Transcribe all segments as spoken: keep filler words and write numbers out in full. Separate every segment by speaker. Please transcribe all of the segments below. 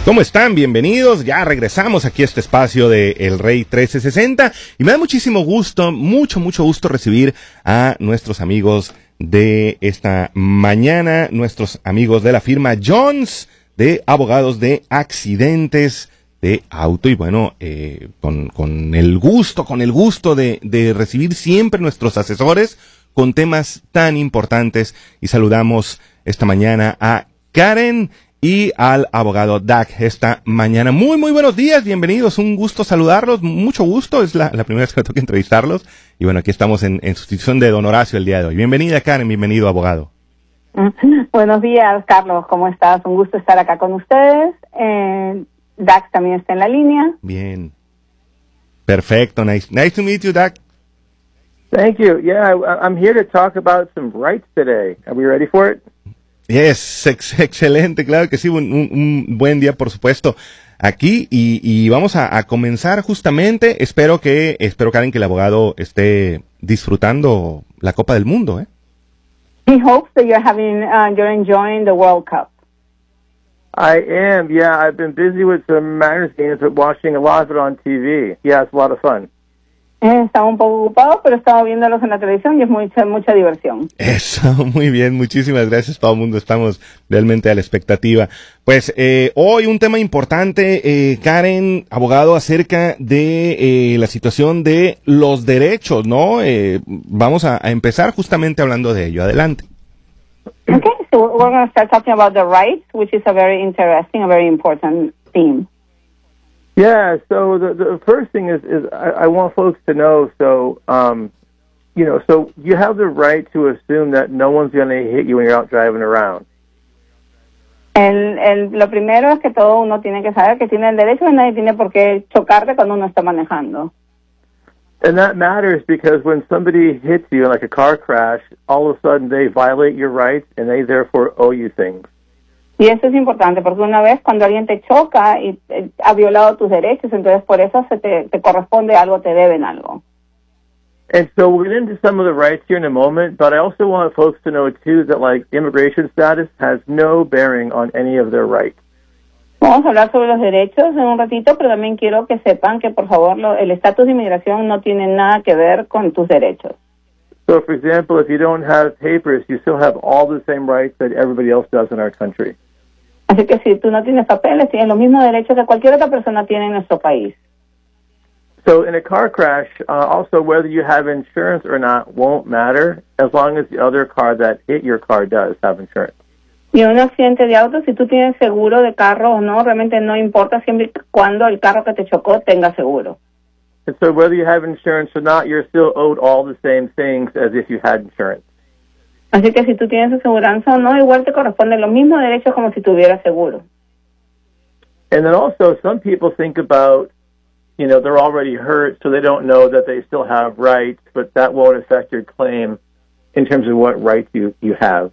Speaker 1: ¿Cómo están? Bienvenidos. Ya regresamos aquí a este espacio de El Rey trece sesenta y me da muchísimo gusto, mucho, mucho gusto recibir a nuestros amigos de esta mañana, nuestros amigos de la firma Jones, de abogados de accidentes de auto y bueno, eh, con, con el gusto, con el gusto de, de recibir siempre nuestros asesores con temas tan importantes y saludamos esta mañana a Karen y al abogado Doug esta mañana. Muy, muy buenos días, bienvenidos, un gusto saludarlos, mucho gusto, es la, la primera vez que me toca entrevistarlos. Y bueno, aquí estamos en, en sustitución de don Horacio el día de hoy. Bienvenida, Karen, bienvenido, abogado.
Speaker 2: Buenos días, Carlos, ¿cómo estás? Un gusto estar acá con ustedes. Eh, Doug también está en la línea.
Speaker 1: Bien. Perfecto, nice, nice to meet you, Doug.
Speaker 3: Thank you. Yeah, I, I'm here to talk about some rights today. Are we ready for it?
Speaker 1: Yes, ex excelente, claro que sí, un, un, un buen día, por supuesto, aquí y, y vamos a, a comenzar justamente. Espero que, espero Karen, que el abogado esté disfrutando la Copa del Mundo, ¿eh?
Speaker 2: He hopes that you're having, uh, you're enjoying the World Cup.
Speaker 3: I am. Yeah, I've been busy with some Mariners games, but watching a lot of it on T V. Yeah, it's a lot of fun.
Speaker 2: Estaba un poco ocupado, pero estaba viéndolos en la televisión y es mucha, mucha diversión.
Speaker 1: Eso, muy bien, muchísimas gracias todo el mundo, estamos realmente a la expectativa. Pues eh, hoy un tema importante, eh, Karen, abogado, acerca de eh, la situación de los derechos, ¿no? Eh, vamos a, a empezar justamente hablando de ello, adelante.
Speaker 2: Okay, so we're going to start talking about the rights, which is a very interesting, a very important theme.
Speaker 3: Yeah, so the, the first thing is, is I, I want folks to know, so, um, you know, so you have the right to assume that no one's going to hit you when you're out driving around.
Speaker 2: El, el, lo primero es que todo uno tiene que saber que tiene el derecho y nadie tiene por qué chocarte cuando uno está manejando.
Speaker 3: And that matters because when somebody hits you in like a car crash, all of a sudden they violate your rights and they therefore owe you things.
Speaker 2: Y eso es importante, porque una vez cuando alguien te choca y eh, ha violado tus derechos, entonces por eso se te, te corresponde algo, te deben algo.
Speaker 3: And so we'll get into some of the rights here in a moment, but I also want folks to know, too, that, like, immigration status has no bearing on any of their rights.
Speaker 2: Vamos a hablar sobre los derechos en un ratito, pero también quiero que sepan que, por favor, lo, el estatus de inmigración no tiene nada que ver con tus derechos.
Speaker 3: So, for example, if you don't have papers, you still have all the same rights that everybody else does in our country.
Speaker 2: Así que si tú no tienes papeles, tienes los mismos derechos que cualquier otra persona tiene en nuestro país.
Speaker 3: So in a car crash, uh, also whether you have insurance or not won't matter as long as the other car that hit your car does have insurance.
Speaker 2: Y en un accidente de auto, si tú tienes seguro de carro o no, realmente no importa siempre y cuando el carro que te chocó tenga seguro.
Speaker 3: And so whether you have insurance or not, you're still owed all the same things as if you had insurance.
Speaker 2: Así que si tú tienes aseguranza o no, igual te corresponden los mismos derechos como si tuvieras seguro.
Speaker 3: And then also, some people think about, you know, they're already hurt, so they don't know that they still have rights, but that won't affect your claim in terms of what rights you, you have.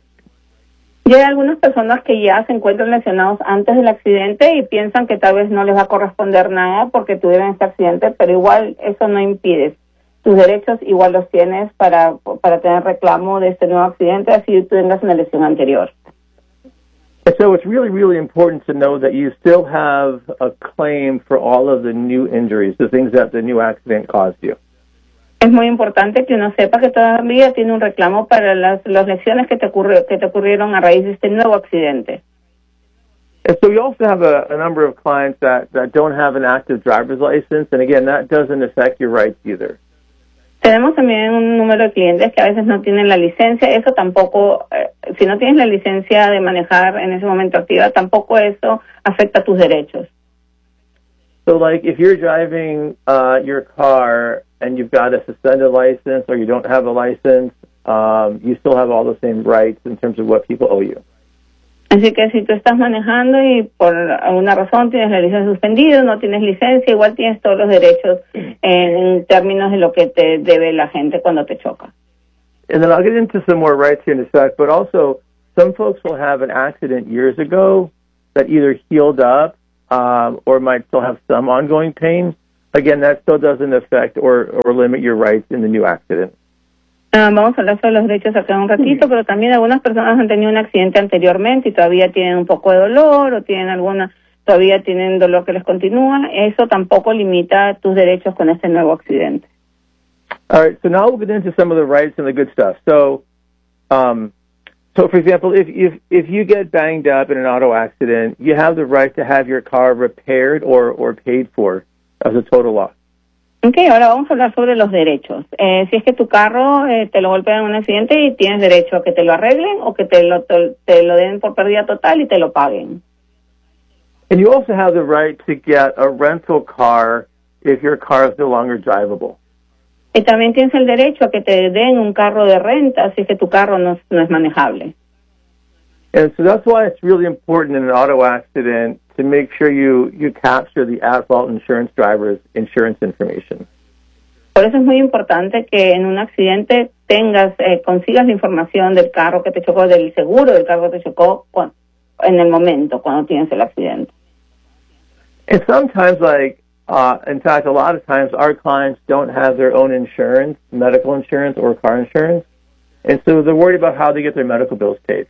Speaker 2: Y hay algunas personas que ya se encuentran lesionados antes del accidente y piensan que tal vez no les va a corresponder nada porque tuvieron este accidente, pero igual eso no impide. Tus derechos igual los tienes para, para tener reclamo de este nuevo accidente, así tú tengas una lesión anterior.
Speaker 3: And so it's really, really important to know that you still have a claim for all of the new injuries, the things that the new accident caused you.
Speaker 2: Es muy importante que uno sepa que todavía tiene un reclamo para las, las lesiones que te, ocurre, que te ocurrieron a raíz de este nuevo accidente.
Speaker 3: And so we also have a, a number of clients that, that don't have an active driver's license, and again, that doesn't affect your rights either.
Speaker 2: Tenemos también un número de clientes que a veces no tienen la licencia. Eso tampoco, eh, si no tienes la licencia de manejar en ese momento activa, tampoco eso afecta tus derechos.
Speaker 3: So, like, if you're driving uh, your car and you've got a suspended license or you don't have a license, um, you still have all the same rights in terms of what people owe you.
Speaker 2: Así que si tú estás manejando y por alguna razón tienes la licencia suspendida, no tienes licencia, igual tienes todos los derechos en términos de lo que te debe la gente cuando te choca.
Speaker 3: And then I'll get into some more rights here in a sec, but also some folks will have an accident years ago that either healed up um, or might still have some ongoing pain. Again, that still doesn't affect or, or limit your rights in the new accident.
Speaker 2: Uh, vamos a hablar sobre los derechos acá un ratito, pero también algunas personas han tenido un accidente anteriormente y todavía tienen un poco de dolor o tienen alguna todavía tienen dolor que les continúa, eso tampoco limita tus derechos con este nuevo accidente.
Speaker 3: All right, so now we'll get into some of the rights and the good stuff. So, um, so for example, if, if, if you get banged up in an auto accident, you have the right to have your car repaired or, or paid for as a total loss.
Speaker 2: Ok, ahora vamos a hablar sobre los derechos. Eh, si es que tu carro eh, te lo golpea en un accidente y tienes derecho a que te lo arreglen o que te lo, te, te lo den por pérdida total y te lo paguen.
Speaker 3: And you also have the right to get a rental car if your car is no longer drivable.
Speaker 2: Y también tienes el derecho a que te den un carro de renta si es que tu carro no, no es manejable.
Speaker 3: And so that's why it's really important in an auto accident to make sure you, you capture the at-fault insurance driver's insurance information.
Speaker 2: Por eso es muy importante que en un accidente tengas, eh, consigas la información del carro que te chocó, del seguro del carro que te chocó con, en el momento, cuando tienes el accidente.
Speaker 3: And sometimes, like, uh, in fact, a lot of times our clients don't have their own insurance, medical insurance or car insurance, and so they're worried about how they get their medical bills paid.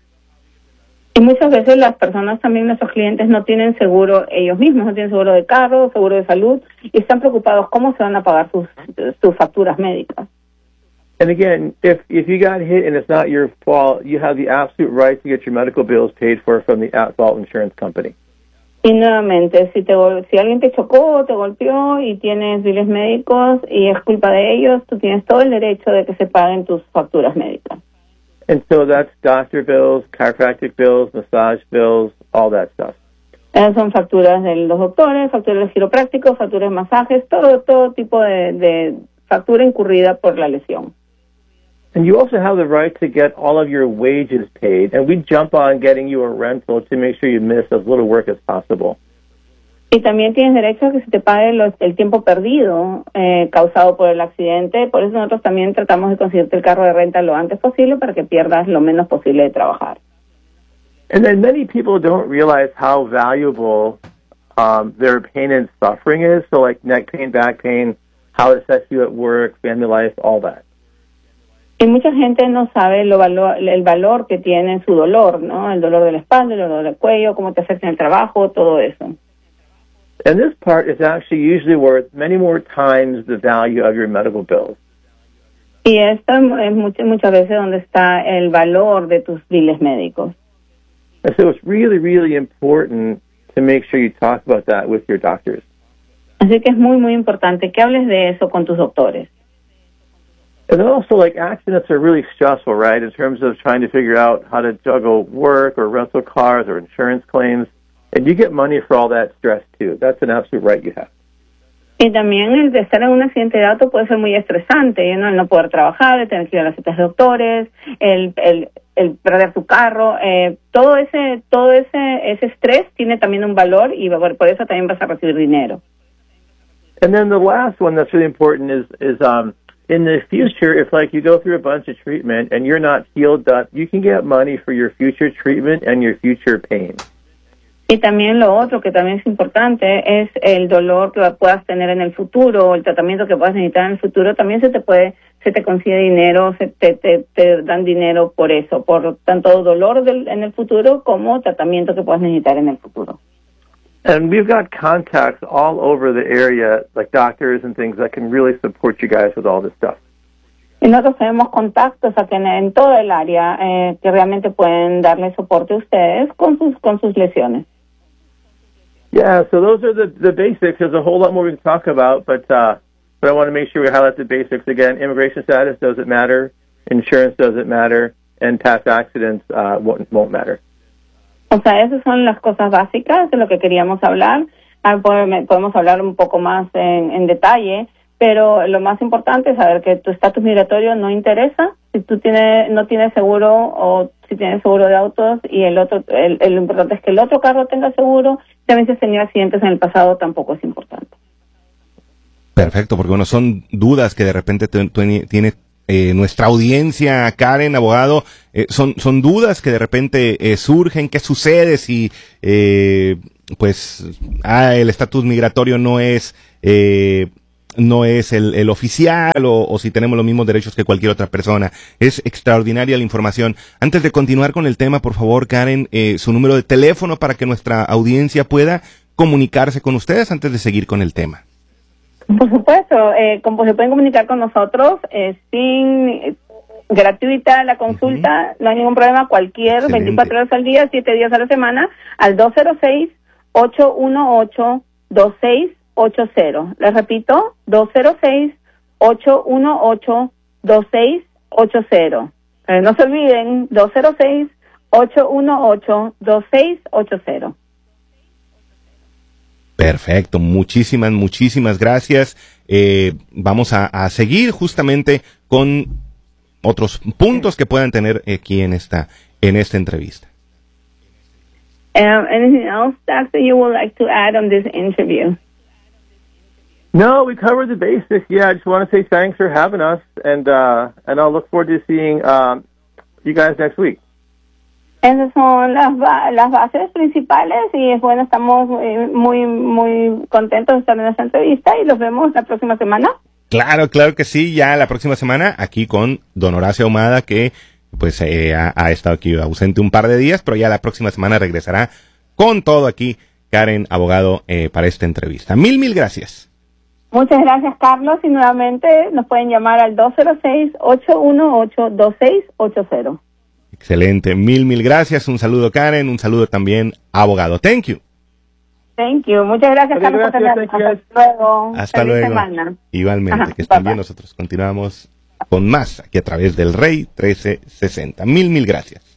Speaker 2: Y muchas veces las personas, también nuestros clientes, no tienen seguro ellos mismos, no tienen seguro de carro, seguro de salud, y están preocupados cómo se van a pagar sus, sus facturas médicas.
Speaker 3: And again, if, if you got hit and it's not your fault, you have the absolute right to get your medical bills paid for from the at-fault insurance company.
Speaker 2: Y nuevamente, si te si alguien te chocó, te golpeó y tienes biles médicos y es culpa de ellos, tú tienes todo el derecho de que se paguen tus facturas médicas.
Speaker 3: And so that's doctor bills, chiropractic bills, massage bills, all that stuff.
Speaker 2: Esas son facturas de los doctores, facturas de quiroprácticos, facturas de masajes, todo todo tipo de, de factura incurrida por la lesión.
Speaker 3: And you also have the right to get all of your wages paid, and we jump on getting you a rental to make sure you miss as little work as possible.
Speaker 2: Y también tienes derecho a que se te pague los, el tiempo perdido eh, causado por el accidente. Por eso nosotros también tratamos de conseguirte el carro de renta lo antes posible para que pierdas lo menos posible de trabajar.
Speaker 3: And then many people don't realize how valuable um, their pain and suffering is. So like neck pain, back pain, how it affects you at work, family life, all that.
Speaker 2: Y mucha gente no sabe lo valor, el valor que tiene su dolor, ¿no? El dolor de la espalda, el dolor del cuello, cómo te afecta en el trabajo, todo eso.
Speaker 3: And this part is actually usually worth many more times the value of your medical bills.
Speaker 2: Y esto es muchas, muchas veces donde está el valor de tus biles médicos.
Speaker 3: And so it's really, really important to make sure you talk about that with your doctors.
Speaker 2: Así que es muy, muy importante que hables de eso con tus doctores.
Speaker 3: And then also, like, accidents are really stressful, right, in terms of trying to figure out how to juggle work or rental cars or insurance claims. And you get money for all that stress, too. That's an absolute right you have.
Speaker 2: Y también el de estar en un accidente de auto puede ser muy estresante, ¿no? El no poder trabajar, el tener que ir a las citas de doctores, el, el, el perder tu carro, eh, todo ese todo ese ese estrés tiene también un valor y por eso también vas a recibir dinero.
Speaker 3: And then the last one that's really important is, is um, in the future, if, like, you go through a bunch of treatment and you're not healed up, you can get money for your future treatment and your future pain.
Speaker 2: Y también lo otro que también es importante es el dolor que puedas tener en el futuro o el tratamiento que puedas necesitar en el futuro. También se te puede, se te consigue dinero, se te, te, te dan dinero por eso, por tanto dolor del, en el futuro como tratamiento que puedas necesitar en el futuro.
Speaker 3: And we've got contacts all over the area, like doctors and things, that can really support you guys with all this stuff.
Speaker 2: Y nosotros tenemos contactos aquí en, en toda el área eh, que realmente pueden darle soporte a ustedes con sus con sus lesiones.
Speaker 3: Yeah, so those are the, the basics. There's a whole lot more we can talk about, but uh, but I want to make sure we highlight the basics again. Immigration status doesn't matter, insurance doesn't matter, and past accidents uh, won't, won't matter.
Speaker 2: O sea, esas son las cosas básicas de lo que queríamos hablar. Ah, podemos hablar un poco más en, en detalle, pero lo más importante es saber que tu estatus migratorio no interesa. Si tú tienes, no tienes seguro o si tienes seguro de autos y el otro, el, el, lo importante es que el otro carro tenga seguro. También si has tenido accidentes en el pasado tampoco es importante.
Speaker 1: Perfecto, porque bueno, son dudas que de repente tiene eh, nuestra audiencia, Karen, abogado, eh, son son dudas que de repente eh, surgen. ¿Qué sucede si eh, pues ah, el estatus migratorio no es eh, no es el, el oficial o, o si tenemos los mismos derechos que cualquier otra persona? Es extraordinaria la información. Antes de continuar con el tema, por favor, Karen, eh, su número de teléfono para que nuestra audiencia pueda comunicarse con ustedes antes de seguir con el tema?
Speaker 2: Por supuesto, eh, como se pueden comunicar con nosotros, eh, sin eh, gratuita la consulta, uh-huh. no hay ningún problema, cualquier Excelente. veinticuatro horas al día, siete días a la semana, al dos cero seis, ocho uno ocho, dos seis ocho cero. Les repito, dos cero seis, ocho uno ocho, dos seis ocho cero. Eh, no se olviden, dos cero seis, ocho uno ocho, dos seis ocho cero.
Speaker 1: Perfecto, muchísimas, muchísimas gracias. Eh, vamos a, a seguir justamente con otros puntos que puedan tener aquí en esta, en esta entrevista.
Speaker 2: Um, anything else, Doctor, you would like to add on this interview?
Speaker 3: No, we covered the basics. Yeah, I just want to say thanks for having us, and uh, and I'll look forward to seeing um, you guys next week.
Speaker 2: Esas son las, ba- las bases principales y bueno, estamos muy, muy, muy contentos de estar en esta entrevista y los vemos la próxima semana.
Speaker 1: Claro, claro que sí, ya la próxima semana aquí con don Horacio Ahumada, que pues eh, ha, ha estado aquí ausente un par de días, pero ya la próxima semana regresará con todo aquí, Karen Abogado, eh, para esta entrevista. Mil, mil gracias.
Speaker 2: Muchas gracias, Carlos, y nuevamente nos pueden llamar al dos cero seis, ocho uno ocho, dos seis ocho cero.
Speaker 1: Excelente, mil, mil gracias. Un saludo, Karen, un saludo también, abogado. Thank you.
Speaker 2: Thank you. Muchas gracias,
Speaker 3: Muchas
Speaker 2: Carlos.
Speaker 3: gracias,
Speaker 2: Hasta luego.
Speaker 1: Hasta
Speaker 2: Feliz
Speaker 1: luego.
Speaker 2: semana.
Speaker 1: Igualmente,
Speaker 2: Ajá,
Speaker 1: que estén
Speaker 2: bye,
Speaker 1: bien.
Speaker 2: bye.
Speaker 1: Nosotros continuamos con más aquí a través del Rey trece sesenta. Mil, mil gracias.